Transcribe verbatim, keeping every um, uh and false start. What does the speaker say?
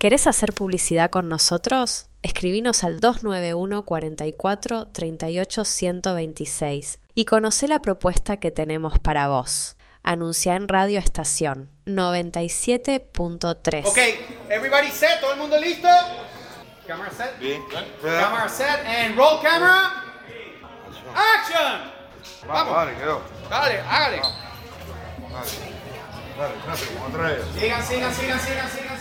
¿Querés hacer publicidad con nosotros? Escribinos al dos nueve uno, cuatro cuatro, tres ocho, uno dos seis y conocé la propuesta que tenemos para vos. Anuncia en Radio Estación noventa y siete punto tres. Ok, everybody set, todo el mundo listo. Camera set. Bien. Camera set and roll camera. Action. Vamos, dale, quedó. Dale, hágale. Dale, dale, dale, como traes. Sigan, sigan, sigan, sigan, sigan.